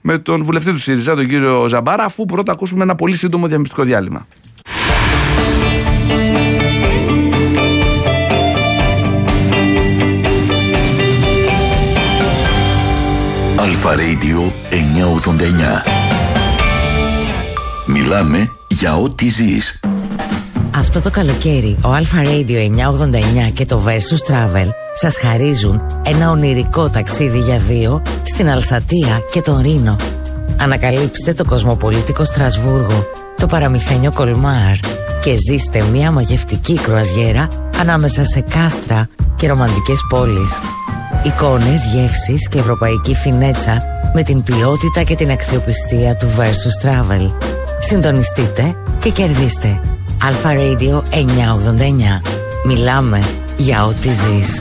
με τον βουλευτή του ΣΥΡΙΖΑ, τον κύριο Ζαμπάρα, αφού πρώτα ακούσουμε ένα πολύ σύντομο διαφημιστικό διάλειμμα. Αλφα Radio 989. Μιλάμε για ό,τι ζεις. Αυτό το καλοκαίρι ο Αλφα Radio 989 και το Versus Travel σας χαρίζουν ένα ονειρικό ταξίδι για δύο στην Αλσατία και τον Ρήνο. Ανακαλύψτε το κοσμοπολίτικο Στρασβούργο, το παραμυθένιο Κολμάρ και ζήστε μια μαγευτική κρουαζιέρα ανάμεσα σε κάστρα και ρομαντικές πόλεις. Εικόνες, γεύσεις και ευρωπαϊκή φινέτσα με την ποιότητα και την αξιοπιστία του Versus Travel. Συντονιστείτε και κερδίστε. Αλφα Radio 989. Μιλάμε για ό,τι ζεις.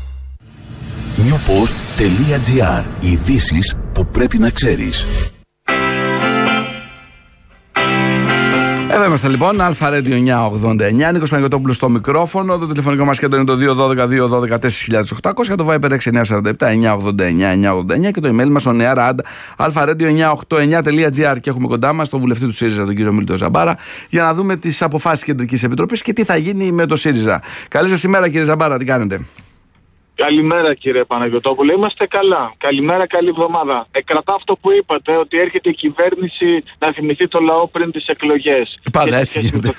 newpost.gr. Ειδήσεις που πρέπει να ξέρεις. Εδώ είμαστε λοιπόν, Αλφα Radio 989, Νίκος Παναγιωτόπουλος στο μικρόφωνο. Το τηλεφωνικό μας κέντρο είναι το 212-212-4800, το Viber 6947-989-989 και το email μας onear@alfaradio989.gr. Και έχουμε κοντά μας τον βουλευτή του ΣΥΡΙΖΑ, τον κύριο Μίλτο Ζαμπάρα, για να δούμε τις αποφάσεις Κεντρικής Επιτροπής και τι θα γίνει με το ΣΥΡΙΖΑ. Καλή σας ημέρα, κύριε Ζαμπάρα, τι κάνετε? Καλημέρα, κύριε Παναγιωτόπουλε. Είμαστε καλά. Καλημέρα, καλή εβδομάδα. Κρατά αυτό που είπατε, ότι έρχεται η κυβέρνηση να θυμηθεί το λαό πριν τις εκλογές. Πάντα έτσι γίνεται.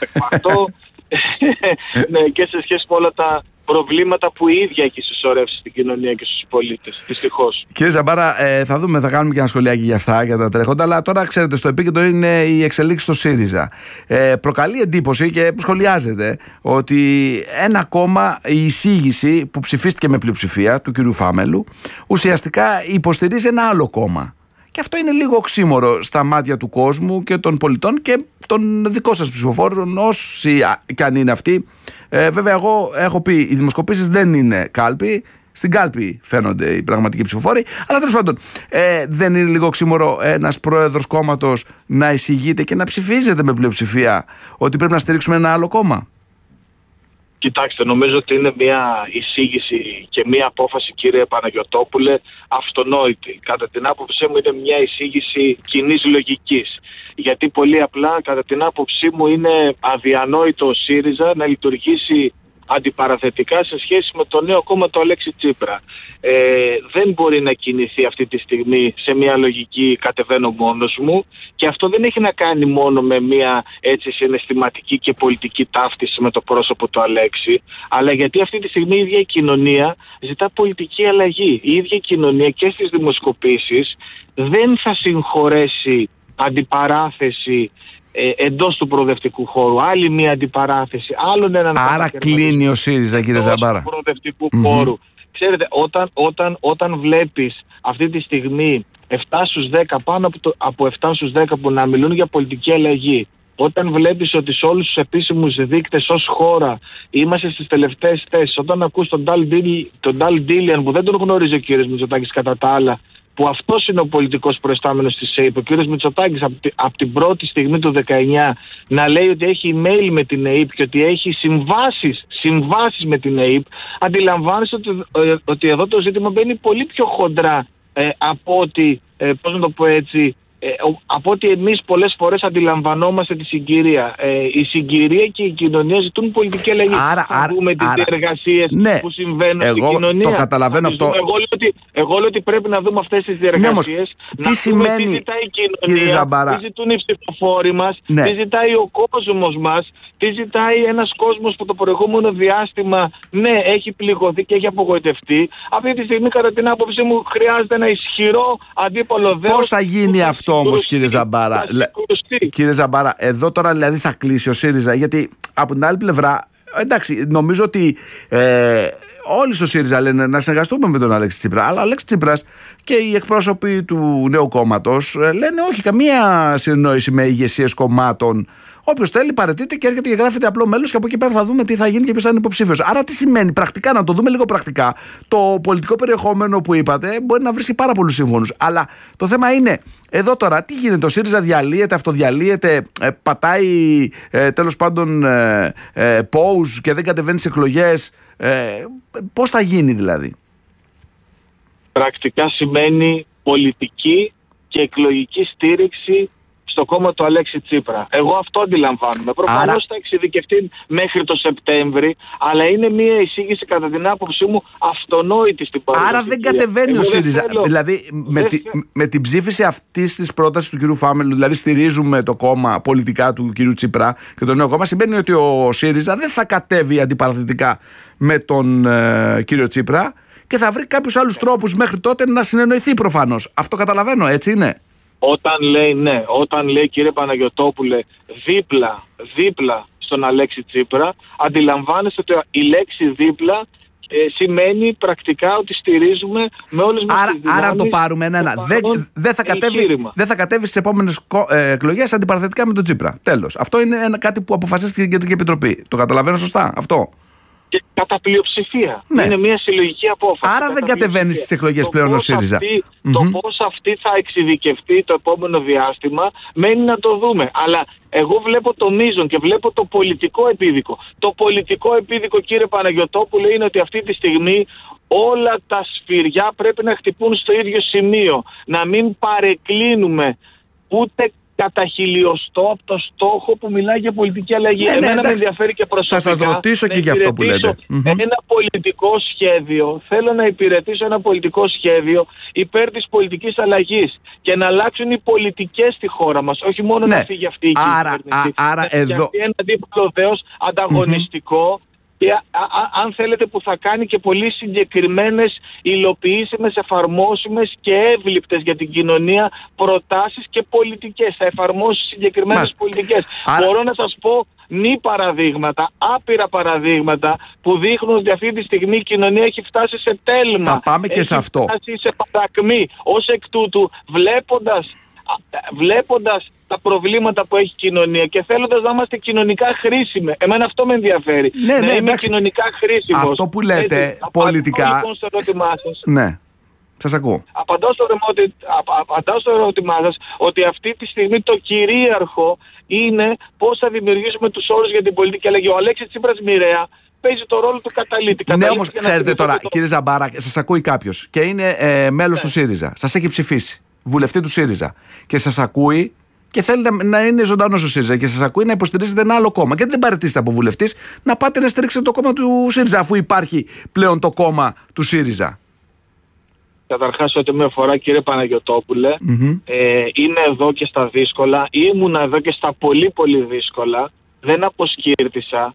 Ναι, και σε σχέση με όλα τα προβλήματα που η ίδια έχει συσσωρεύσει στην κοινωνία και στους πολίτες. Δυστυχώς. Κύριε Ζαμπάρα, θα δούμε, θα κάνουμε και ένα σχολιάκι για αυτά, για τα τρέχοντα. Αλλά τώρα, ξέρετε, στο επίκεντρο είναι η εξελίξη στο ΣΥΡΙΖΑ. Προκαλεί εντύπωση και σχολιάζεται ότι ένα κόμμα, η εισήγηση που ψηφίστηκε με πλειοψηφία του κυρίου Φάμελου, ουσιαστικά υποστηρίζει ένα άλλο κόμμα. Και αυτό είναι λίγο οξύμορο στα μάτια του κόσμου και των πολιτών και των δικών σας ψηφοφόρων, όσοι και αν είναι αυτοί. Βέβαια, εγώ έχω πει, οι δημοσκοπήσεις δεν είναι κάλπη. Στην κάλπη φαίνονται οι πραγματικοί ψηφοφόροι. Αλλά τέλος πάντων, δεν είναι λίγο οξύμορο ένας πρόεδρος κόμματος να εισηγείται και να ψηφίζεται με πλειοψηφία ότι πρέπει να στηρίξουμε ένα άλλο κόμμα? Κοιτάξτε, νομίζω ότι είναι μια εισήγηση και μια απόφαση, κύριε Παναγιωτόπουλε, αυτονόητη. Κατά την άποψή μου είναι μια εισήγηση κοινής λογικής. Γιατί πολύ απλά, κατά την άποψή μου, είναι αδιανόητο ο ΣΥΡΙΖΑ να λειτουργήσει αντιπαραθετικά σε σχέση με το νέο κόμμα του Αλέξη Τσίπρα. Δεν μπορεί να κινηθεί αυτή τη στιγμή σε μια λογική κατεβαίνω μόνος μου, και αυτό δεν έχει να κάνει μόνο με μια έτσι συναισθηματική και πολιτική ταύτιση με το πρόσωπο του Αλέξη, αλλά γιατί αυτή τη στιγμή η ίδια η κοινωνία ζητά πολιτική αλλαγή. Η ίδια η κοινωνία και στις δημοσκοπήσεις δεν θα συγχωρέσει αντιπαράθεση εντός του προοδευτικού χώρου. Άλλη μια αντιπαράθεση, άλλον έναν. Άρα κλείνει ο ΣΥΡΙΖΑ, κύριε Ζαμπάρα. Του προοδευτικού χώρου. Ξέρετε, όταν βλέπεις αυτή τη στιγμή 7 στους 10, πάνω από 7 στους 10 που να μιλούν για πολιτική αλλαγή, όταν βλέπεις ότι σε όλους τους επίσημους δείκτες ως χώρα είμαστε στις τελευταίες θέσεις, όταν ακούς τον Ντάλ Ντίλιαν, που δεν τον γνωρίζει ο κύριος Μητσοτάκης κατά τα άλλα, που αυτός είναι ο πολιτικός προϊστάμενος της ΕΥΠ, ο κύριος Μητσοτάκης από την πρώτη στιγμή του 19 να λέει ότι έχει email με την ΕΥΠ και ότι έχει συμβάσεις με την ΕΥΠ, αντιλαμβάνεστε ότι εδώ το ζήτημα μπαίνει πολύ πιο χοντρά από ότι, πώς να το πω έτσι, από ότι εμείς πολλές φορές αντιλαμβανόμαστε τη συγκυρία. Η συγκυρία και η κοινωνία ζητούν πολιτική αλλαγή. Θα δούμε τις διεργασίες που συμβαίνουν στην κοινωνία. Το καταλαβαίνω αυτό. Εγώ λέω ότι πρέπει να δούμε αυτές τις διεργασίες. Τι σημαίνει, τι ζητάει η κοινωνία, τι ζητούν οι ψηφοφόροι μας, τι ζητάει ο κόσμος μας, τι ζητάει ένας κόσμος που το προηγούμενο διάστημα έχει πληγωθεί και έχει απογοητευτεί. Αυτή τη στιγμή, κατά την άποψή μου, χρειάζεται ένα ισχυρό αντίπολο δέος. Πώς θα γίνει αυτό όμως, κύριε Ζαμπάρα? Κύριε Ζαμπάρα, εδώ τώρα δηλαδή θα κλείσει ο ΣΥΡΙΖΑ? Γιατί από την άλλη πλευρά, εντάξει, νομίζω ότι όλοι στο ΣΥΡΙΖΑ λένε να συνεργαστούμε με τον Αλέξη Τσίπρα, αλλά ο Αλέξη Τσίπρας και οι εκπρόσωποι του νέου κόμματος λένε όχι, καμία συνεννόηση με ηγεσίες κομμάτων. Όποιος θέλει παραιτείται και έρχεται και γράφεται απλό μέλος, και από εκεί πέρα θα δούμε τι θα γίνει και ποιος θα είναι υποψήφιος. Άρα τι σημαίνει πρακτικά, να το δούμε λίγο πρακτικά. Το πολιτικό περιεχόμενο που είπατε μπορεί να βρίσκει πάρα πολλούς σύμφωνους. Αλλά το θέμα είναι, εδώ τώρα τι γίνεται? Ο ΣΥΡΙΖΑ διαλύεται, αυτοδιαλύεται, πατάει τέλος πάντων pause και δεν κατεβαίνει στις εκλογές. Πώς θα γίνει δηλαδή? Πρακτικά σημαίνει πολιτική και εκλογική στήριξη στο κόμμα του Αλέξη Τσίπρα. Εγώ αυτό αντιλαμβάνομαι. Προφανώς θα εξειδικευτεί μέχρι το Σεπτέμβρη, αλλά είναι μια εισήγηση κατά την άποψή μου αυτονόητη στην παρουσία. Άρα δεν κατεβαίνει ο ΣΥΡΙΖΑ. Δηλαδή με την ψήφιση αυτής της πρότασης του κ. Φάμελου, δηλαδή στηρίζουμε το κόμμα πολιτικά του κ. Τσίπρα και το νέο κόμμα, σημαίνει ότι ο ΣΥΡΙΖΑ δεν θα κατέβει αντιπαραθετικά με τον κ. Τσίπρα και θα βρει κάποιους άλλους τρόπους μέχρι τότε να συνεννοηθεί προφανώς. Αυτό καταλαβαίνω, έτσι είναι? Όταν λέει κύριε Παναγιωτόπουλε δίπλα στον Αλέξη Τσίπρα, αντιλαμβάνεστε ότι η λέξη δίπλα σημαίνει πρακτικά ότι στηρίζουμε με όλες μας τις δυνάμεις. Άρα το πάρουμε ένα. Δεν θα κατέβει στις επόμενες εκλογές αντιπαραθετικά με τον Τσίπρα. Τέλος. Αυτό είναι κάτι που αποφασίστηκε η Κεντρική Επιτροπή. Το καταλαβαίνω σωστά αυτό? Και κατά πλειοψηφία. Ναι. Είναι μια συλλογική απόφαση. Άρα δεν κατεβαίνει στις εκλογές πλέον ο ΣΥΡΙΖΑ. Το πώς αυτή θα εξειδικευτεί το επόμενο διάστημα μένει να το δούμε. Αλλά εγώ βλέπω το μείζον και βλέπω το πολιτικό επίδικο. Το πολιτικό επίδικο, κύριε Παναγιωτόπουλε, είναι ότι αυτή τη στιγμή όλα τα σφυριά πρέπει να χτυπούν στο ίδιο σημείο. Να μην παρεκκλίνουμε ούτε κατά χιλιοστό από το στόχο που μιλάει για πολιτική αλλαγή. Εμένα με ενδιαφέρει και προσωπικά. Θα σας ρωτήσω και για αυτό που λέτε. Ένα πολιτικό σχέδιο, θέλω να υπηρετήσω ένα πολιτικό σχέδιο υπέρ της πολιτικής αλλαγής και να αλλάξουν οι πολιτικές στη χώρα μας. Όχι μόνο να φύγει αυτή η κυβέρνηση. Άρα εδώ ένα αντίπαλο δέος ανταγωνιστικό. Και αν θέλετε που θα κάνει και πολύ συγκεκριμένες υλοποιήσιμες, εφαρμόσιμες και εύληπτες για την κοινωνία προτάσεις και πολιτικές. Θα εφαρμόσει συγκεκριμένες πολιτικές. Μπορώ να σας πω παραδείγματα, άπειρα παραδείγματα που δείχνουν ότι αυτή τη στιγμή η κοινωνία έχει φτάσει σε τέλμα. Θα πάμε και σε αυτό. Έχει φτάσει σε παρακμή. Ως εκ τούτου, βλέποντας τα προβλήματα που έχει η κοινωνία και θέλοντας να είμαστε κοινωνικά χρήσιμοι. Εμένα αυτό με ενδιαφέρει. Να είμαι κοινωνικά χρήσιμος. Αυτό που λέτε πολιτικά. Λοιπόν, στο ερώτημά σας. Ναι. Σας ακούω. Απαντάω στο ερώτημά σας ότι αυτή τη στιγμή το κυρίαρχο είναι πώς θα δημιουργήσουμε τους όρους για την πολιτική αλλαγή. Ο Αλέξης Τσίπρας μοιραία παίζει το ρόλο του καταλήτη. Ναι, όμως ξέρετε τώρα, κύριε Ζαμπάρα, σας ακούει κάποιος και είναι μέλος του ΣΥΡΙΖΑ. Σας έχει ψηφίσει, βουλευτή του ΣΥΡΙΖΑ και σας ακούει και θέλει να είναι ζωντανός ο ΣΥΡΙΖΑ και σας ακούει να υποστηρίζετε ένα άλλο κόμμα. Και δεν παραιτήσετε από βουλευτής να πάτε να στηρίξετε το κόμμα του ΣΥΡΙΖΑ, αφού υπάρχει πλέον το κόμμα του ΣΥΡΙΖΑ. Καταρχάς, ό,τι με αφορά, κύριε Παναγιωτόπουλε, είμαι εδώ και στα δύσκολα, ήμουνα εδώ και στα πολύ πολύ δύσκολα, δεν αποσκύρτησα,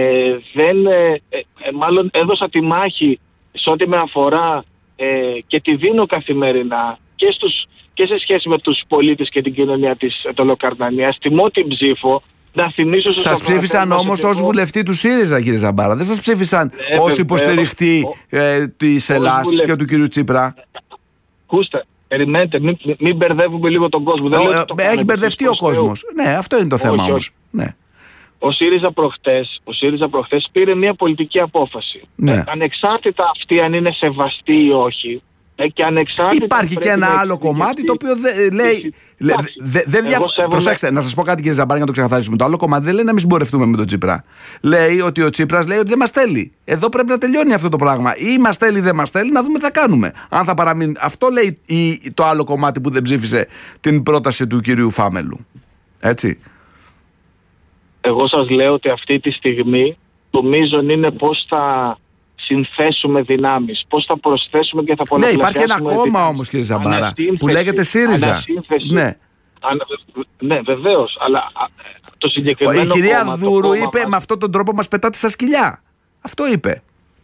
μάλλον έδωσα τη μάχη σε ό,τι με αφορά και τη δίνω καθημερινά και σε σχέση με τους πολίτες και την κοινωνία της Τολοκαρνανίας. Τιμώ την ψήφο. Σας ψήφισαν όμως ως βουλευτή του ΣΥΡΙΖΑ, κύριε Ζαμπάρα. Δεν σας ψήφισαν ως υποστηριχτή της Ελλάς και του κύριου Τσίπρα. Ακούστε, περιμένετε, μην μπερδεύουμε λίγο τον κόσμο. Έχει μπερδευτεί ο κόσμος. Ναι, αυτό είναι το θέμα όμως. Ναι. Ο ΣΥΡΙΖΑ προχθές πήρε μια πολιτική απόφαση. Ανεξάρτητα αυτή αν είναι σεβαστή ή όχι. Υπάρχει και ένα άλλο κομμάτι το οποίο λέει. Προσέξτε, να σας πω κάτι, κύριε Ζαμπάρη, να το ξεκαθαρίσουμε. Το άλλο κομμάτι δεν λέει να μην συμπορευτούμε με τον Τσίπρα. Λέει ότι ο Τσίπρας λέει ότι δεν μας θέλει. Εδώ πρέπει να τελειώνει αυτό το πράγμα. Ή μας θέλει ή δεν μας θέλει, να δούμε τι θα κάνουμε. Αν θα παραμείνει. Αυτό λέει το άλλο κομμάτι που δεν ψήφισε την πρόταση του κυρίου Φάμελου. Έτσι. Εγώ σας λέω ότι αυτή τη στιγμή το μείζον είναι πώς θα συνθέσουμε δυνάμεις, πώς θα προσθέσουμε και θα πολλαπλασιάσουμε. Ναι, υπάρχει ένα κόμμα όμως, κύριε Ζαμπάρα, που λέγεται ΣΥΡΙΖΑ. Ναι, βεβαίως, αλλά το συγκεκριμένο κόμμα... Η κυρία Δούρου είπε με αυτόν τον τρόπο μας πετάτε στα σκυλιά. Αυτό είπε.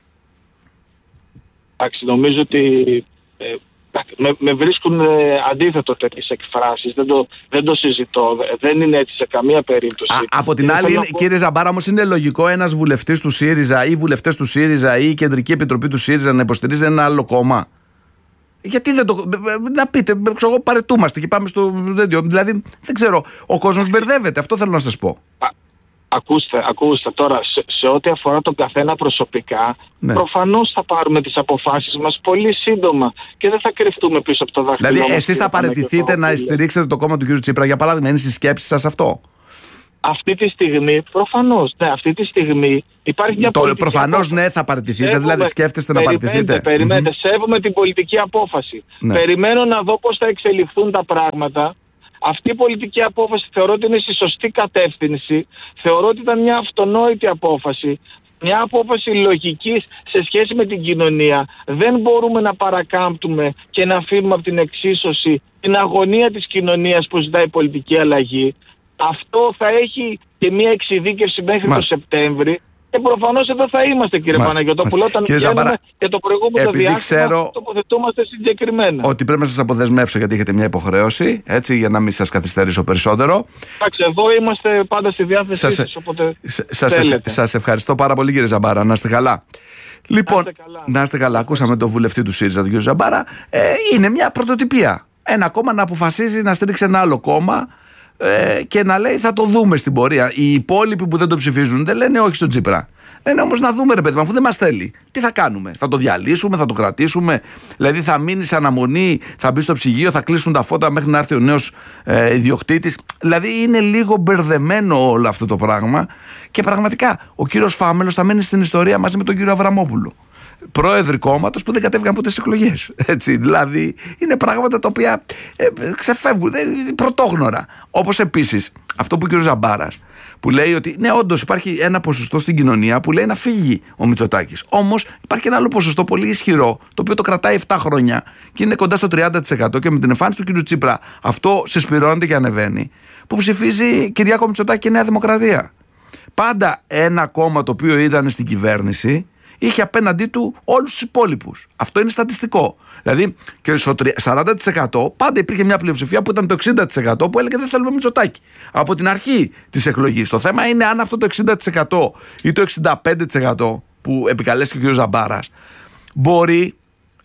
Εντάξει, νομίζω ότι με βρίσκουν αντίθετο τέτοιες εκφράσεις. Δεν το συζητώ. Δεν είναι έτσι σε καμία περίπτωση. Από την άλλη, κύριε Ζαμπάρα, όμως είναι λογικό ένας βουλευτής του ΣΥΡΙΖΑ ή βουλευτές του ΣΥΡΙΖΑ ή η Κεντρική Επιτροπή του ΣΥΡΙΖΑ να υποστηρίζει ένα άλλο κόμμα? Γιατί δεν το. Να πείτε, ξέρω, παρετούμαστε και πάμε στο. Δηλαδή, δεν ξέρω. Ο κόσμος μπερδεύεται. Αυτό θέλω να σας πω. Ακούστε τώρα, σε ό,τι αφορά τον καθένα προσωπικά, προφανώς θα πάρουμε τις αποφάσεις μας πολύ σύντομα και δεν θα κρυφτούμε πίσω από το δάχτυλο. Δηλαδή, εσείς θα παραιτηθείτε να στηρίξετε το κόμμα του κ. Τσίπρα, για παράδειγμα, είναι στις σκέψεις σας αυτό? Αυτή τη στιγμή, προφανώς, αυτή τη στιγμή Υπάρχει μια πολιτική προφανώς ναι, θα παραιτηθείτε, δηλαδή σκέφτεστε να παραιτηθείτε. Περιμένετε, σέβομαι την πολιτική απόφαση. Ναι. Περιμένω να δω πώς θα εξελιχθούν τα πράγματα. Αυτή η πολιτική απόφαση θεωρώ ότι είναι στη σωστή κατεύθυνση. Θεωρώ ότι ήταν μια αυτονόητη απόφαση. Μια απόφαση λογικής σε σχέση με την κοινωνία. Δεν μπορούμε να παρακάμπτουμε και να αφήνουμε από την εξίσωση την αγωνία της κοινωνίας που ζητάει πολιτική αλλαγή. Αυτό θα έχει και μια εξειδίκευση μέχρι το Σεπτέμβρη. Και προφανώς εδώ θα είμαστε, κύριε Παναγιωτόπουλο, όταν βγαίνουμε και το προηγούμενο διάστημα τοποθετούμαστε συγκεκριμένα. Ότι πρέπει να σας αποδεσμεύσω γιατί έχετε μια υποχρέωση, έτσι, για να μην σας καθυστερήσω περισσότερο. Εντάξει, εδώ είμαστε πάντα στη διάθεσή σας, οπότε σας ευχαριστώ πάρα πολύ, κύριε Ζαμπάρα. Να είστε καλά. Λοιπόν, να είστε καλά. Ακούσαμε τον βουλευτή του ΣΥΡΙΖΑ, τον κύριο Ζαμπάρα. Είναι μια πρωτοτυπία. Ένα κόμμα να αποφασίζει να στηρίξει ένα άλλο κόμμα και να λέει θα το δούμε στην πορεία. Οι υπόλοιποι που δεν το ψηφίζουν δεν λένε όχι στον Τσίπρα. Λένε όμως να δούμε, ρε παιδί, αφού δεν μας θέλει. Τι θα κάνουμε, θα το διαλύσουμε, θα το κρατήσουμε? Δηλαδή θα μείνει σε αναμονή, θα μπει στο ψυγείο, θα κλείσουν τα φώτα μέχρι να έρθει ο νέος ιδιοκτήτης. Δηλαδή είναι λίγο μπερδεμένο όλο αυτό το πράγμα. Και πραγματικά ο κύριος Φάμελος θα μένει στην ιστορία μαζί με τον κύριο Αβραμόπουλο. Πρόεδροι κόμματος που δεν κατέβηκαν ποτέ στις εκλογές. Έτσι, δηλαδή είναι πράγματα τα οποία ξεφεύγουν, πρωτόγνωρα. Όπως επίσης αυτό που ο κ. Ζαμπάρας που λέει ότι ναι, όντως υπάρχει ένα ποσοστό στην κοινωνία που λέει να φύγει ο Μητσοτάκης. Όμως υπάρχει ένα άλλο ποσοστό πολύ ισχυρό, το οποίο το κρατάει 7 χρόνια και είναι κοντά στο 30%, και με την εμφάνιση του κ. Τσίπρα αυτό συσπυρώνεται και ανεβαίνει, που ψηφίζει Κυριάκο Μητσοτάκη και Νέα Δημοκρατία. Πάντα ένα κόμμα το οποίο ήταν στην κυβέρνηση είχε απέναντί του όλους τους υπόλοιπους. Αυτό είναι στατιστικό. Δηλαδή και στο 40% πάντα υπήρχε μια πλειοψηφία που ήταν το 60% που έλεγε δεν θέλουμε Μητσοτάκη. Από την αρχή της εκλογής. Το θέμα είναι αν αυτό το 60% ή το 65% που επικαλέστηκε ο κ. Ζαμπάρας μπορεί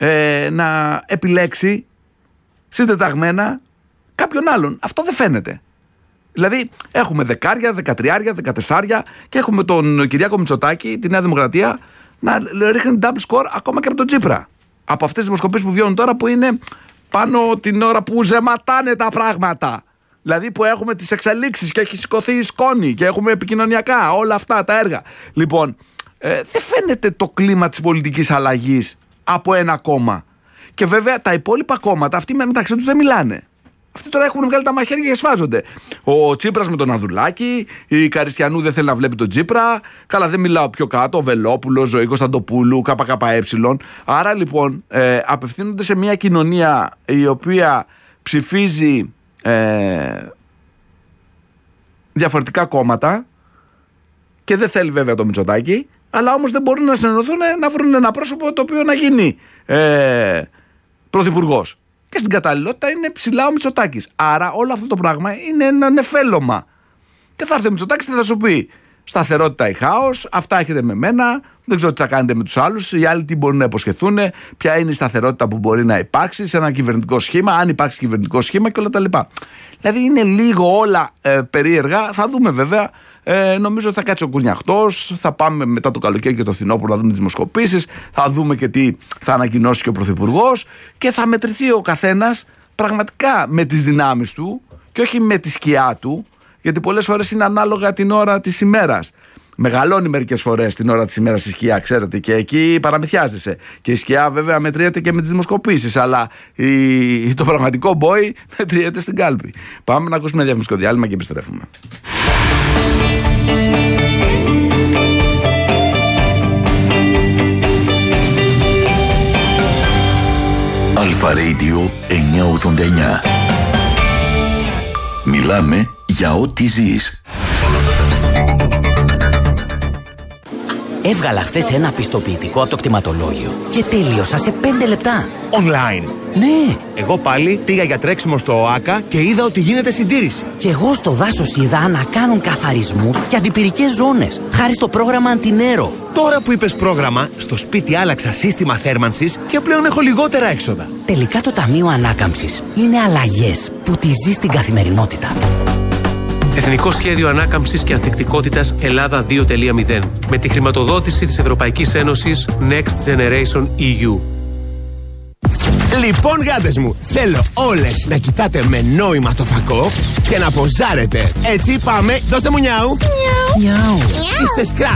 να επιλέξει συντεταγμένα κάποιον άλλον. Αυτό δεν φαίνεται. Δηλαδή έχουμε 10, 13, 14 και έχουμε τον Κυριάκο Μητσοτάκη, τη Νέα Δημοκρατία, να ρίχνει double score ακόμα και από τον Τσίπρα. Από αυτές τις δημοσκοπήσεις που βγαίνουν τώρα, που είναι πάνω την ώρα που ζεματάνε τα πράγματα. Δηλαδή που έχουμε τις εξελίξεις και έχει σηκωθεί η σκόνη και έχουμε επικοινωνιακά όλα αυτά τα έργα. Λοιπόν, δεν φαίνεται το κλίμα της πολιτικής αλλαγής από ένα κόμμα. Και βέβαια τα υπόλοιπα κόμματα, αυτοί μεταξύ τους δεν μιλάνε. Αυτοί τώρα έχουν βγάλει τα μαχαίρια και σφάζονται. Ο Τσίπρας με τον Ανδρουλάκη, η Καριστιανού δεν θέλει να βλέπει τον Τσίπρα. Καλά, δεν μιλάω πιο κάτω. Ο Βελόπουλος, Ζωή Κωνσταντοπούλου, ΚΚΕ. Άρα λοιπόν απευθύνονται σε μια κοινωνία η οποία ψηφίζει διαφορετικά κόμματα και δεν θέλει βέβαια το Μητσοτάκη, αλλά όμως δεν μπορούν να συνενωθούν να βρουν ένα πρόσωπο το οποίο να γίνει πρωθυπουργός. Και στην καταλληλότητα είναι ψηλά ο Μητσοτάκης. Άρα όλο αυτό το πράγμα είναι ένα νεφέλωμα. Και θα έρθει ο Μητσοτάκης και θα σου πει σταθερότητα ή χάος, αυτά έχετε με μένα, δεν ξέρω τι θα κάνετε με τους άλλους, οι άλλοι τι μπορούν να υποσχεθούν, ποια είναι η σταθερότητα που μπορεί να υπάρξει σε ένα κυβερνητικό σχήμα, αν υπάρξει κυβερνητικό σχήμα και όλα τα λοιπά. Δηλαδή είναι λίγο όλα περίεργα. Θα δούμε βέβαια. Νομίζω ότι θα κάτσει ο κουνιαχτός. Θα πάμε μετά το καλοκαίρι και το φθινόπωρο να δούμε τις δημοσκοπήσεις. Θα δούμε και τι θα ανακοινώσει και ο Πρωθυπουργός. Και θα μετρηθεί ο καθένας πραγματικά με τις δυνάμεις του και όχι με τη σκιά του. Γιατί πολλές φορές είναι ανάλογα την ώρα της ημέρας. Μεγαλώνει μερικές φορές την ώρα της ημέρας η σκιά, ξέρετε, και εκεί παραμυθιάζεσαι. Και η σκιά βέβαια μετριέται και με τις δημοσκοπήσεις. Αλλά το πραγματικό μπόι μετριέται στην κάλπη. Πάμε να ακούσουμε ένα διαφημιστικό διάλειμμα και επιστρέφουμε. Αλφα Radio 989. Μιλάμε για ό,τι ζεις. Έβγαλα χθες ένα πιστοποιητικό από το κτηματολόγιο και τέλειωσα σε 5 λεπτά. Online. Ναι. Εγώ πάλι πήγα για τρέξιμο στο ΟΑΚΑ και είδα ότι γίνεται συντήρηση. Και εγώ στο δάσος είδα να κάνουν καθαρισμούς και αντιπυρικές ζώνες, χάρη στο πρόγραμμα Αντινέρο. Τώρα που είπες πρόγραμμα, στο σπίτι άλλαξα σύστημα θέρμανσης και πλέον έχω λιγότερα έξοδα. Τελικά το Ταμείο Ανάκαμψης είναι αλλαγές που τη ζεις στην καθημερινότητα. Εθνικό Σχέδιο Ανάκαμψης και Ανθεκτικότητας Ελλάδα 2.0 με τη χρηματοδότηση της Ευρωπαϊκής Ένωσης Next Generation EU. Λοιπόν, γάτες μου, θέλω όλες να κοιτάτε με νόημα το φακό και να ποζάρετε. Έτσι, πάμε, δώστε μου νιάου. Νιάου. Είστε Scratch.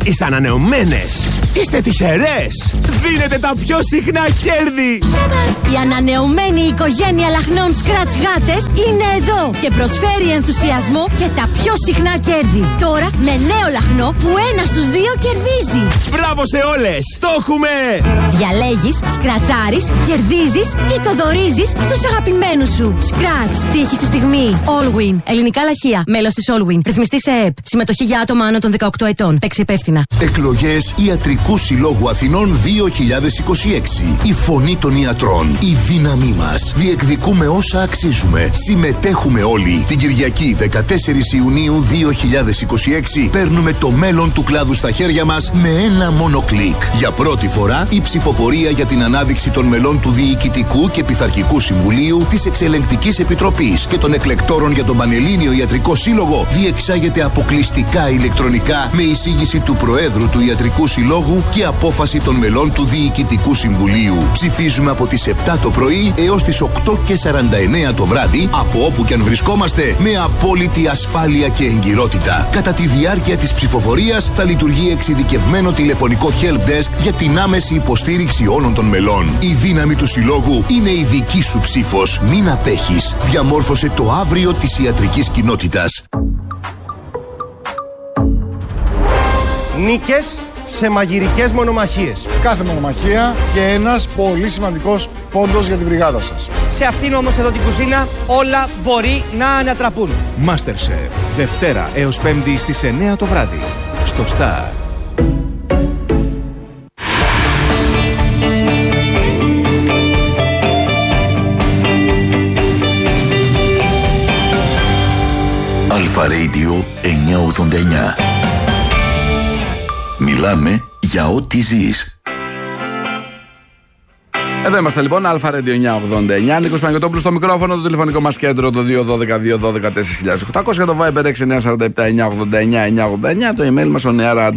Είστε ανανεωμένες. Είστε τυχερές. Δίνετε τα πιο συχνά κέρδη. Η ανανεωμένη οικογένεια λαχνών Scratch γάτες είναι εδώ και προσφέρει ενθουσιασμό και τα πιο συχνά κέρδη. Τώρα με νέο λαχνό που ένας στους δύο κερδίζει. Μπράβο σε όλες. Το έχουμε. Διαλέγεις, σκρατσάρεις, κερδίζεις ή το δωρίζεις στους αγαπημένους σου. Scratch. Τύχη στη στιγμή. Allwin. Ελληνικά λαχεία. Μέλος της Allwin. Ρυθμιστή σε ΕΕΠ. Συμμετοχή για άτομα άνω των 18 ετών. Παίξει υπεύθυνα. Εκλογές Ιατρικού Συλλόγου Αθηνών 2026. Η φωνή των ιατρών. Η δύναμή μας. Διεκδικούμε όσα αξίζουμε. Συμμετέχουμε όλοι. Την Κυριακή 14 Ιουνίου 2026 παίρνουμε το μέλλον του κλάδου στα χέρια μας με ένα μόνο κλικ. Για πρώτη φορά η ψηφοφορία για την ανάδειξη των μελών του Διοικητικού και Πειθαρχικού Συμβουλίου, της Εξελεγκτικής Επιτροπής και των εκλεκτόρων για τον Πανελλήνιο Ιατρικό Σύλλογο διεξάγεται αποκλειστικά ηλεκτρονικά με εισήγηση του Προέδρου του Ιατρικού Συλλόγου και απόφαση των μελών του Διοικητικού Συμβουλίου. Ψηφίζουμε από τις 7 το πρωί έως τις 8:49 το βράδυ, από όπου και αν βρισκόμαστε, με απόλυτη ασφάλεια και εγκυρότητα. Κατά τη διάρκεια της ψηφοφορίας θα λειτουργεί εξειδικευμένο τηλεφωνικό help desk για την άμεση υποστήριξη όλων των μελών. Η δύναμη του Συλλόγου είναι η δική σου ψήφος. Μην απέχεις. Διαμόρφωσε το αύριο της ιατρικής κοινότητας. Νίκες σε μαγειρικές μονομαχίες. Κάθε μονομαχία και ένας πολύ σημαντικός πόντος για την μπριγάδα σας. Σε αυτήν όμως εδώ την κουζίνα όλα μπορεί να ανατραπούν. MasterChef. Δευτέρα έως Πέμπτη στις 9 το βράδυ. Στο Star. Αλφα Radio 989. Μιλάμε για ό,τι ζεις. Εδώ είμαστε λοιπόν, Αλφα Radio 989. Νίκος Παναγιωτόπουλος στο μικρόφωνο, το τηλεφωνικό μας κέντρο το 212-212-4800 και το Viber 6947-989-989. Το email μας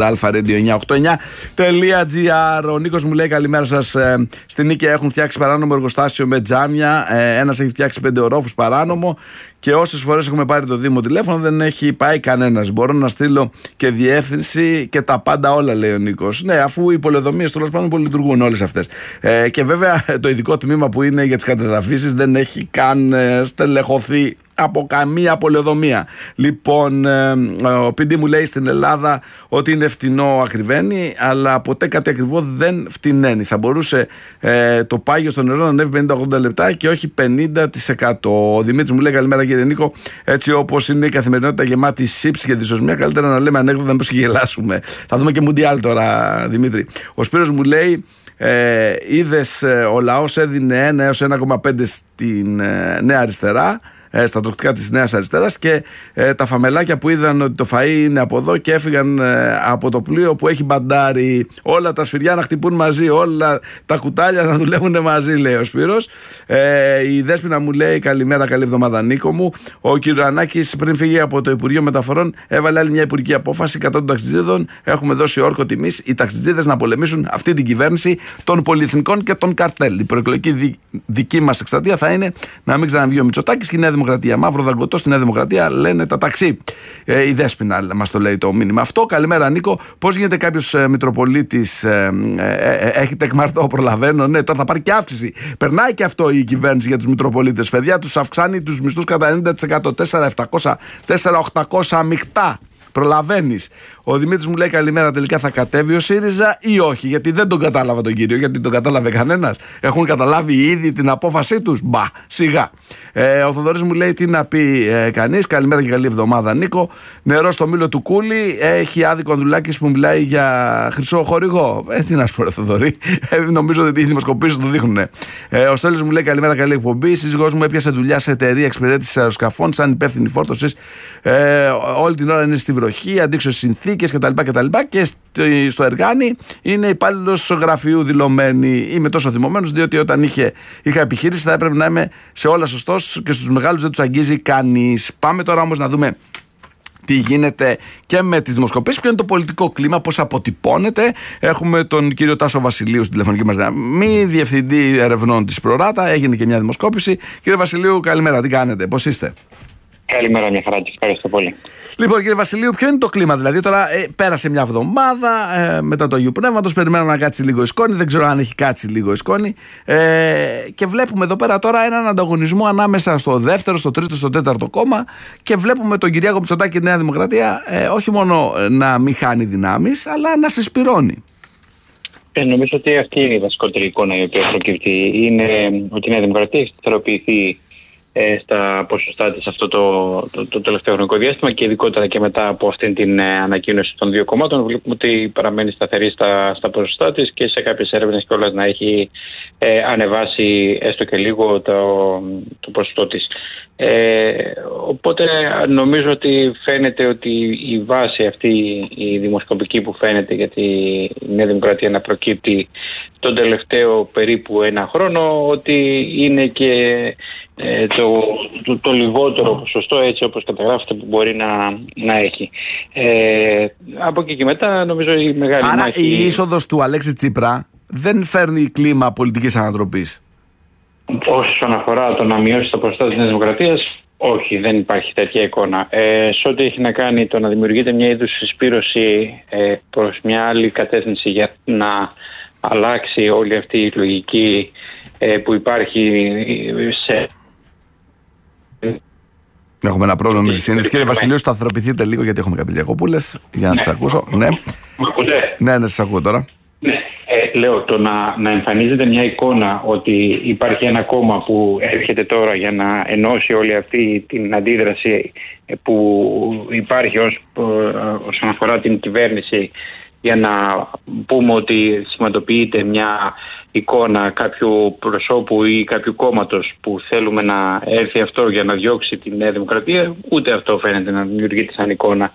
oneara@alpha-radio989.gr. Ο Νίκος μου λέει καλημέρα σας. Στην Νίκαια έχουν φτιάξει παράνομο εργοστάσιο με τζάμια. Ένας έχει φτιάξει 5 ορόφους παράνομο. Και όσες φορές έχουμε πάρει το Δήμο τηλέφωνο δεν έχει πάει κανένας. Μπορώ να στείλω και διεύθυνση και τα πάντα όλα, λέει ο Νίκος. Ναι, αφού οι πολεοδομίες τέλος πάντων πολυλειτουργούν όλες αυτές. Και βέβαια το ειδικό τμήμα που είναι για τις κατεδαφίσεις δεν έχει καν στελεχωθεί από καμία πολεοδομία. Λοιπόν, ο Πίντι μου λέει στην Ελλάδα ότι είναι φτηνό ακριβένει, αλλά ποτέ κάτι ακριβό δεν φτηνένει. Θα μπορούσε το πάγιο στο νερό να ανέβει 50-80 λεπτά και όχι 50%. Ο Δημήτρης μου λέει καλημέρα κύριε Νίκο, έτσι όπως είναι η καθημερινότητα γεμάτη σύψη και δυσοσμία, καλύτερα να λέμε ανέκδοτα μήπως γελάσουμε. Θα δούμε και Μουντιάλ τώρα, Δημήτρη. Ο Σπύρος μου λέει είδες ο λαός έδινε 1 έως 1,5 στην Νέα Αριστερά, στα τροκτικά της Νέας Αριστεράς, και τα φαμελάκια που είδαν ότι το φαΐ είναι από εδώ και έφυγαν από το πλοίο που έχει μπαντάρει, όλα τα σφυριά να χτυπούν μαζί, όλα τα κουτάλια να δουλεύουν μαζί, λέει ο Σπύρος. Η Δέσποινα μου λέει καλημέρα, καλή εβδομάδα Νίκο μου. Ο Κυριανάκης πριν φύγει από το Υπουργείο Μεταφορών έβαλε άλλη μια υπουργική απόφαση κατά των ταξιτζίδων. Έχουμε δώσει όρκο τιμής οι ταξιτζίδες να πολεμήσουν αυτή την κυβέρνηση των πολυεθνικών και των καρτέλ. Η προεκλογική δική μας εκστρατεία θα είναι να μην ξαναβγεί ο Μητσοτάκης και η Νέα Δημοκρατία. Μαύρο δαγκωτό στη Νέα Δημοκρατία λένε τα ταξί. Η Δέσποινα μας το λέει το μήνυμα αυτό. Καλημέρα Νίκο. Πώς γίνεται κάποιος Μητροπολίτης, έχει τεκμαρτό, προλαβαίνω. Ναι, τώρα θα πάρει και αύξηση. Περνάει και αυτό η κυβέρνηση για τους Μητροπολίτες. Παιδιά, τους αυξάνει τους μισθούς κατά 90%. 4.700, 4.800 μεικτά. Προλαβαίνεις. Ο Δημήτρης μου λέει καλημέρα, τελικά θα κατέβει ο ΣΥΡΙΖΑ ή όχι? Γιατί δεν τον κατάλαβα τον κύριο, γιατί τον κατάλαβε κανένας. Έχουν καταλάβει ήδη την απόφασή τους? Μπα, σιγά. Ο Θοδωρής μου λέει τι να πει κανείς. Καλημέρα και καλή εβδομάδα Νίκο. Νερό στο μήλο του Κούλη. Έχει άδικο Ανδουλάκης που μιλάει για χρυσό χορηγό. Τι να σου πω, Θοδωρή. Νομίζω ότι οι δημοσκοπήσεις το δείχνουν. Ο Στέλιος μου λέει καλημέρα, καλή εκπομπή. Η σύζυγός μου έπιασε δουλειά σε εταιρεία εξυπηρέτησης αεροσκαφών σαν υπεύθυνη φόρτωσης. Όλη την ώρα είναι στη βροχή, αντίξωες συνθήκες κτλ. Και στο Εργάνη είναι υπάλληλος γραφείου δηλωμένη. Είμαι τόσο θυμωμένος, διότι όταν είχα επιχείρηση θα έπρεπε να είμαι σε όλα σωστός και στους μεγάλους δεν τους αγγίζει κανείς. Πάμε τώρα όμως να δούμε τι γίνεται και με τις δημοσκοπήσεις, ποιο είναι το πολιτικό κλίμα, πώς αποτυπώνεται. Έχουμε τον κύριο Τάσο Βασιλείου στην τηλεφωνική μας γραμμή, διευθυντή ερευνών της Προράτα. Έγινε και μια δημοσκόπηση. Κύριε Βασιλείου, καλημέρα, τι κάνετε, πώς είστε? Καλημέρα, μια χαρά, ευχαριστώ πολύ. Λοιπόν, κύριε Βασιλείου, ποιο είναι το κλίμα? Δηλαδή, τώρα πέρασε μια εβδομάδα μετά το Αγίου Πνεύματος, περιμένουμε να κάτσει λίγο η σκόνη. Δεν ξέρω αν έχει κάτσει λίγο η σκόνη. Και βλέπουμε εδώ πέρα τώρα έναν ανταγωνισμό ανάμεσα στο δεύτερο, στο τρίτο, στο τέταρτο κόμμα. Και βλέπουμε τον Κυριάκο Μητσοτάκη και τη Νέα Δημοκρατία όχι μόνο να μην χάνει δυνάμεις, αλλά να συσπυρώνει. Νομίζω ότι αυτή είναι η βασικότερη εικόνα η οποία προκύπτει. Είναι ότι η Νέα Δημοκρατία έχει σταθεροποιηθεί στα ποσοστά της αυτό το τελευταίο χρονικό διάστημα και ειδικότερα και μετά από αυτήν την ανακοίνωση των δύο κομμάτων βλέπουμε ότι παραμένει σταθερή στα ποσοστά της και σε κάποιες έρευνες κιόλας να έχει ανεβάσει έστω και λίγο το ποσοστό της. Οπότε νομίζω ότι φαίνεται ότι η βάση αυτή η δημοσκοπική που φαίνεται για τη Νέα Δημοκρατία να προκύπτει τον τελευταίο περίπου ένα χρόνο ότι είναι και το λιγότερο ποσοστό έτσι όπως καταγράφεται που μπορεί να έχει. Από εκεί και μετά νομίζω η μεγάλη άρα μάχη... η είσοδος του Αλέξη Τσίπρα δεν φέρνει κλίμα πολιτικής ανατροπής? Όσον αφορά το να μειώσει τα ποσοστά της Νέας Δημοκρατίας, όχι, δεν υπάρχει τέτοια εικόνα. Σε ό,τι έχει να κάνει το να δημιουργείται μια είδους συσπήρωση προς μια άλλη κατεύθυνση για να αλλάξει όλη αυτή η λογική που υπάρχει σε... Έχουμε ένα πρόβλημα με τη σύνδεση. Κύριε Βασιλείου, σταθεροποιηθείτε λίγο γιατί έχουμε κάποιες διακοπούλες για να σας ακούσω. Ναι, ναι, σας ακούω τώρα. Ναι. Λέω το να εμφανίζεται μια εικόνα ότι υπάρχει ένα κόμμα που έρχεται τώρα για να ενώσει όλη αυτή την αντίδραση που υπάρχει όσον αφορά την κυβέρνηση, για να πούμε ότι σηματοποιείται μια εικόνα κάποιου προσώπου ή κάποιου κόμματος που θέλουμε να έρθει αυτό για να διώξει τη Νέα Δημοκρατία, ούτε αυτό φαίνεται να δημιουργείται σαν εικόνα.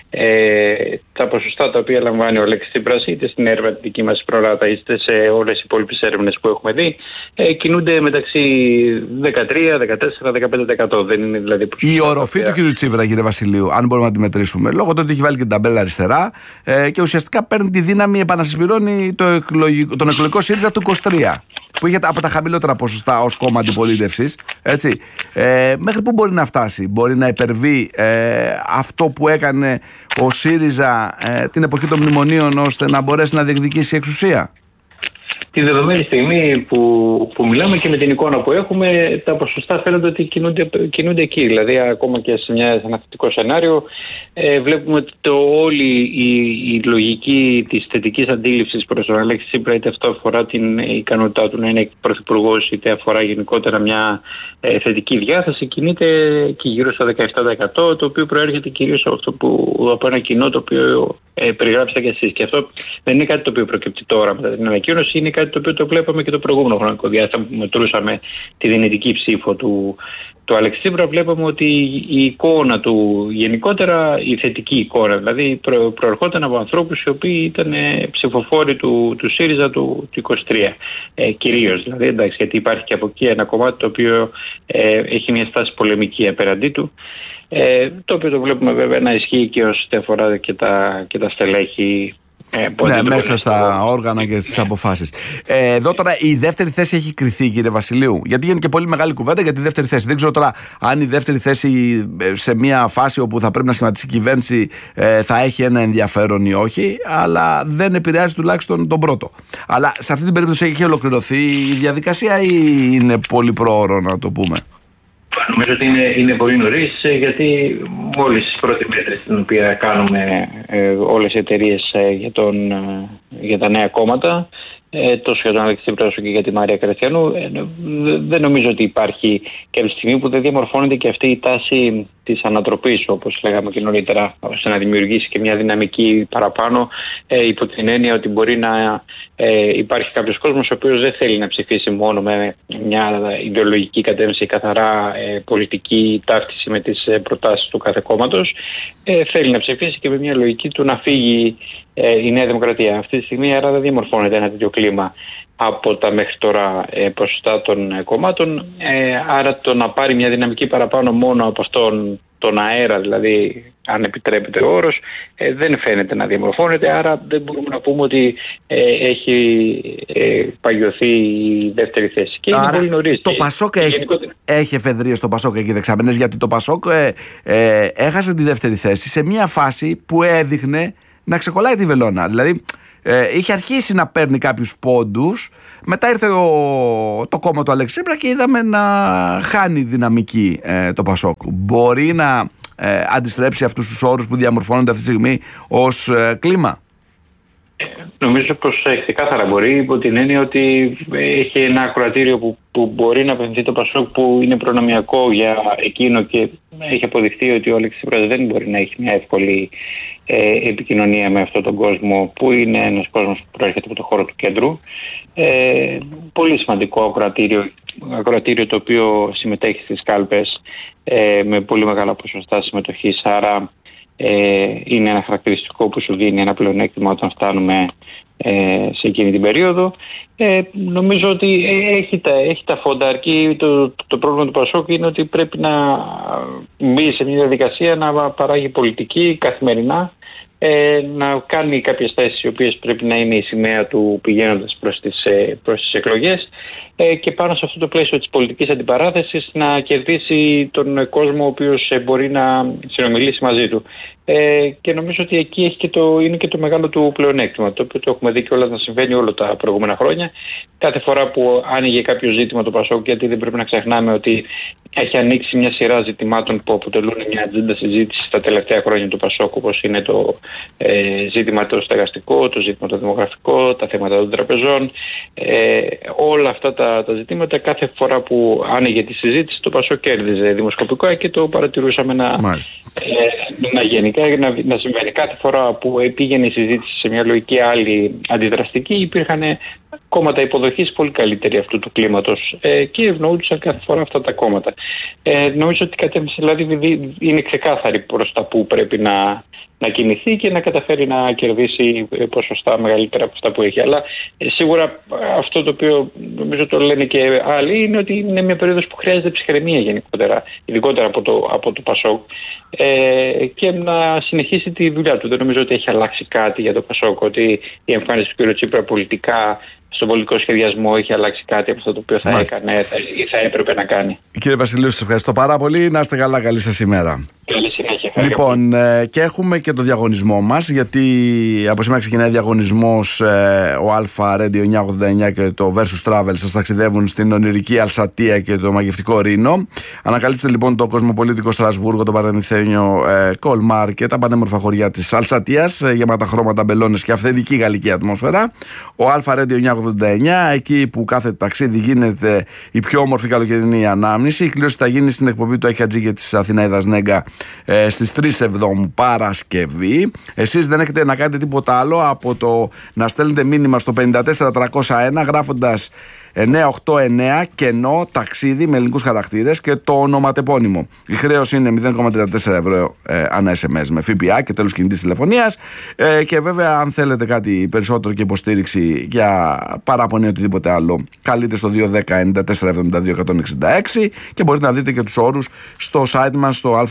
Τα ποσοστά τα οποία λαμβάνει ο Αλέξης Τσίπρας είτε στην έρευνα τη δική μας προράτα είτε σε όλες οι υπόλοιπες έρευνες που έχουμε δει κινούνται μεταξύ 13, 14, 15%. Δεν είναι δηλαδή η οροφή του κ. Τσίπρα, κύριε Βασιλείου, αν μπορούμε να τη μετρήσουμε, λόγω του ότι έχει βάλει και την ταμπέλα αριστερά και ουσιαστικά παίρνει τη δύναμη, επανασυσπηρώνει τον εκλογικό ΣΥΡΙΖΑ του 23, που είχε από τα χαμηλότερα ποσοστά ως κόμμα αντιπολίτευσης, έτσι. Μέχρι πού μπορεί να φτάσει? Μπορεί να υπερβεί αυτό που έκανε ο ΣΥΡΙΖΑ την εποχή των μνημονίων, ώστε να μπορέσει να διεκδικήσει εξουσία? Τη δεδομένη στιγμή που μιλάμε και με την εικόνα που έχουμε, τα ποσοστά φαίνονται ότι κινούνται εκεί. Δηλαδή, ακόμα και σε ένα θετικό σενάριο, βλέπουμε ότι όλη η λογική της θετικής αντίληψης προς τον Αλέξη Τσίπρα, είτε αυτό αφορά την ικανότητά του να είναι πρωθυπουργός, είτε αφορά γενικότερα μια θετική διάθεση, κινείται και γύρω στο 17%, το οποίο προέρχεται κυρίως από ένα κοινό το οποίο περιγράψατε και εσείς. Και αυτό δεν είναι κάτι το οποίο προκύπτει τώρα μετά την ανακοίνωση, είναι κάτι το οποίο το βλέπαμε και το προηγούμενο χρονικό διάστημα που μετρούσαμε τη δυνητική ψήφο του Αλέξη Τσίπρα. Βλέπαμε ότι η εικόνα του γενικότερα, η θετική εικόνα, δηλαδή προερχόταν από ανθρώπους οι οποίοι ήταν ψηφοφόροι του ΣΥΡΙΖΑ του 23 κυρίως. Δηλαδή, εντάξει, γιατί υπάρχει και από εκεί ένα κομμάτι το οποίο έχει μια στάση πολεμική απέναντί του. Το οποίο το βλέπουμε βέβαια να ισχύει και όσον αφορά και τα στελέχη. Ναι, μέσα στα όργανα και στις αποφάσεις. Εδώ τώρα η δεύτερη θέση έχει κριθεί, κύριε Βασιλείου. Γιατί γίνεται και πολύ μεγάλη κουβέντα για τη δεύτερη θέση. Δεν ξέρω τώρα αν η δεύτερη θέση σε μια φάση όπου θα πρέπει να σχηματίσει η κυβέρνηση θα έχει ένα ενδιαφέρον ή όχι, αλλά δεν επηρεάζει τουλάχιστον τον πρώτο. Αλλά σε αυτή την περίπτωση έχει ολοκληρωθεί η διαδικασία ή είναι πολύ πρόωρο να το πούμε? Νομίζω ότι είναι πολύ νωρίς, γιατί μόλις η πρώτη μέτρηση την οποία κάνουμε όλες οι εταιρείες για τα νέα κόμματα, τόσο για τον Αλέξη Τσίπρα όσο και για τη Μαρία Κραστιανού, δεν νομίζω ότι υπάρχει και από τη στιγμή που δεν διαμορφώνεται και αυτή η τάση της ανατροπής, όπως λέγαμε και νωρίτερα, ώστε να δημιουργήσει και μια δυναμική παραπάνω, υπό την έννοια ότι μπορεί να υπάρχει κάποιος κόσμος ο οποίος δεν θέλει να ψηφίσει μόνο με μια ιδεολογική κατεύθυνση, καθαρά πολιτική ταύτιση με τις προτάσεις του κάθε κόμματος, θέλει να ψηφίσει και με μια λογική του να φύγει η Νέα Δημοκρατία. Αυτή τη στιγμή άρα δεν διαμορφώνεται ένα τέτοιο κλίμα από τα μέχρι τώρα ποσοστά των κομμάτων, άρα το να πάρει μια δυναμική παραπάνω μόνο από αυτόν τον αέρα, δηλαδή αν επιτρέπεται ο όρος, δεν φαίνεται να διαμορφώνεται, άρα δεν μπορούμε να πούμε ότι έχει παγιωθεί η δεύτερη θέση. Και άρα, είναι πολύ νωρίς. Το Πασόκ έχει εφεδρίες στο Πασόκ εκεί δεξαμενές, γιατί το Πασόκ έχασε τη δεύτερη θέση σε μια φάση που έδειχνε να ξεκολλάει τη βελόνα. Δηλαδή είχε αρχίσει να παίρνει κάποιους πόντους, μετά ήρθε το κόμμα του Αλέξη Τσίπρα και είδαμε να χάνει δυναμική το Πασόκ. Μπορεί να αντιστρέψει αυτούς τους όρους που διαμορφώνονται αυτή τη στιγμή ως κλίμα? Νομίζω πως ξεκάθαρα μπορεί, υπό την έννοια ότι έχει ένα ακροατήριο που μπορεί να απευθυνθεί το Πασόκ, που είναι προνομιακό για εκείνο, και έχει αποδειχθεί ότι ο Αλέξης Τσίπρας δεν μπορεί να έχει μια εύκολη επικοινωνία με αυτόν τον κόσμο, που είναι ένας κόσμος που προέρχεται από το χώρο του κέντρου. Πολύ σημαντικό ακροατήριο το οποίο συμμετέχει στις κάλπες με πολύ μεγάλα ποσοστά συμμετοχής, άρα είναι ένα χαρακτηριστικό που σου δίνει ένα πλεονέκτημα όταν φτάνουμε σε εκείνη την περίοδο. Νομίζω ότι έχει τα φόντα, αρκεί το πρόβλημα του Πασόκ είναι ότι πρέπει να μπει σε μια διαδικασία να παράγει πολιτική καθημερινά, να κάνει κάποιες θέσεις οι οποίες πρέπει να είναι η σημαία του πηγαίνοντας προς τις εκλογές, και πάνω σε αυτό το πλαίσιο της πολιτικής αντιπαράθεσης να κερδίσει τον κόσμο ο οποίος μπορεί να συνομιλήσει μαζί του. Και νομίζω ότι εκεί είναι και το μεγάλο του πλεονέκτημα, το οποίο το έχουμε δει κιόλας να συμβαίνει όλα τα προηγούμενα χρόνια. Κάθε φορά που άνοιγε κάποιο ζήτημα το Πασόκ, γιατί δεν πρέπει να ξεχνάμε ότι έχει ανοίξει μια σειρά ζητημάτων που αποτελούν μια ατζέντα συζήτηση τα τελευταία χρόνια του Πασόκ, όπως είναι το ζήτημα το στεγαστικό, το ζήτημα το δημογραφικό, τα θέματα των τραπεζών. Όλα αυτά τα ζητήματα, κάθε φορά που άνοιγε τη συζήτηση, το Πασόκ κέρδιζε δημοσκοπικά, και το παρατηρούσαμε να γενικά να συμβαίνει. Κάθε φορά που πήγαινε η συζήτηση σε μια λογική άλλη αντιδραστική, υπήρχαν κόμματα υποδοχής πολύ καλύτεροι αυτού του κλίματος, και ευνοούντουσαν κάθε φορά αυτά τα κόμματα. Νομίζω ότι η κατεύθυνση δηλαδή είναι ξεκάθαρη προς τα που πρέπει να κινηθεί και να καταφέρει να κερδίσει ποσοστά μεγαλύτερα από αυτά που έχει. Αλλά σίγουρα αυτό το οποίο νομίζω το λένε και άλλοι είναι ότι είναι μια περίοδος που χρειάζεται ψυχραιμία γενικότερα, ειδικότερα από το Πασόκ, και να συνεχίσει τη δουλειά του. Δεν νομίζω ότι έχει αλλάξει κάτι για το Πασόκ, ότι η εμφάνιση του κ. Τσίπρα πολιτικά στον πολιτικό σχεδιασμό έχει αλλάξει κάτι από αυτό το οποίο θα έκανε ή θα έπρεπε να κάνει. Κύριε Βασιλείου, σας ευχαριστώ πάρα πολύ. Να είστε καλά, καλή σας ημέρα. Καλή συνέχεια. Λοιπόν, και έχουμε και το διαγωνισμό μας, γιατί από σήμερα ξεκινάει διαγωνισμός. Ο Αλφα Radio 989 και το Versus Travel σας ταξιδεύουν στην ονειρική Αλσατία και το μαγευτικό Ρήνο. Ανακαλύψτε λοιπόν το κοσμοπολίτικο Στρασβούργο, το Παραμυθένιο Κολμάρ και τα πανέμορφα χωριά της Αλσατίας, γεμάτα χρώματα, μπελώνες και αυθεντική γαλλική ατμόσφαιρα. Ο Αλφα Radio 989, εκεί που κάθε ταξίδι γίνεται η πιο όμορφη καλοκαιρινή ανάμνηση. Η κλήρωση θα γίνει στην εκπομπή του Αχιατζή της Αθηναίδας Νέγκα στις 3 Σεπτεμβρίου Παρασκευή. Εσείς δεν έχετε να κάνετε τίποτα άλλο από το να στέλνετε μήνυμα στο 54301 γράφοντας 989 κενό ταξίδι με ελληνικούς χαρακτήρες και το ονοματεπώνυμο. Η χρέωση είναι 0,34 ευρώ ανά SMS με ΦΠΑ και τέλος κινητής τηλεφωνίας. Και βέβαια, αν θέλετε κάτι περισσότερο και υποστήριξη για παράπονο ή οτιδήποτε άλλο, καλείτε στο 210-9472-166 και μπορείτε να δείτε και τους όρους στο site μας στο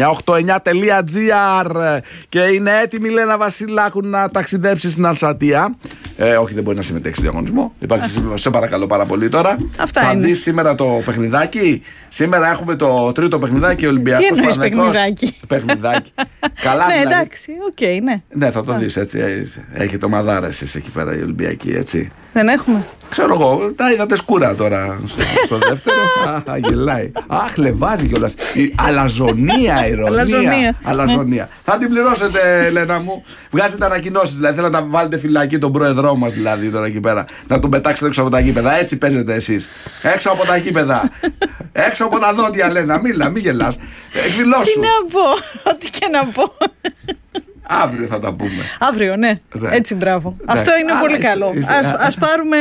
alpha-radio989.gr. Και είναι έτοιμη η Λένα Βασιλάκου να ταξιδέψει στην Αλσατία. Όχι, δεν μπορεί να συμμετέχει στο διαγωνισμό. Υπάρχει σύμβαση, σε παρακαλώ πάρα πολύ τώρα. Αυτά θα είναι. δεις σήμερα το παιχνιδάκι. Σήμερα έχουμε το τρίτο παιχνιδάκι, ο Ολυμπιακός. Τι εννοείς παιχνιδάκι? Παιχνιδάκι. Καλά, ναι, δηλαδή. εντάξει, οκ, ναι. Ναι, θα το δεις έτσι. Έχετε ομαδάρα εσείς εκεί πέρα οι Ολυμπιακοί, έτσι. Δεν έχουμε. Ξέρω εγώ, τα είδατε σκούρα τώρα στο δεύτερο. Γελάει. Αχ, λεβάζει κιόλας. Αλαζονία, ηρωνία. Αλαζονία. Θα την πληρώσετε, Λένα μου. Βγάζετε ανακοινώσεις. Δηλαδή, θέλω να βάλετε φυλακή τον πρόεδρό μας, δηλαδή, τώρα εκεί πέρα. Να τον πετάξετε έξω από τα γήπεδα. Έτσι παίζετε εσείς. Έξω από τα γήπεδα. Έξω από τα δόντια, Λένα. Μην γελάς. Εκδηλώσου. Τι να πω, ό,τι και να πω. Αύριο θα τα πούμε. Αύριο, ναι. Έτσι, μπράβο. Αυτό είναι πολύ καλό. Ας πάρουμε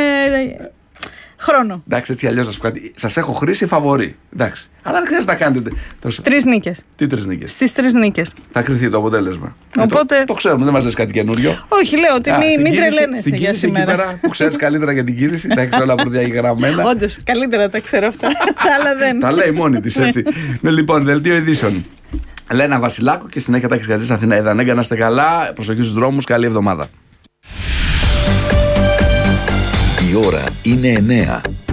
χρόνο. Εντάξει, έτσι αλλιώς να σου πω κάτι. Σας έχω χρήσει φαβορί. Εντάξει. Αλλά δεν χρειάζεται να κάνετε τόσο. 3 νίκες. Τι 3 νίκες? Στις 3 νίκες. Θα κρυθεί το αποτέλεσμα. Οπότε... Το ξέρουμε, δεν μας λες κάτι καινούριο. Όχι, λέω ότι μην τρελαίνεσαι για σήμερα. Εκεί πέρα, που ξέρεις καλύτερα για την κίνηση. Εντάξει, όλα προδιαγραμμένα. Όντως, καλύτερα τα ξέρω αυτά. Αλλά δεν. Τα λέει μόνη της, έτσι. Ναι, λοιπόν, δελτίο ειδήσεων. Λένα Βασιλάκο και συνέχεια Τάκης Χατζής, Αθήνα Ιδανέγκα. Να είστε καλά, προσοχή στους δρόμους, καλή εβδομάδα. Η ώρα είναι 9.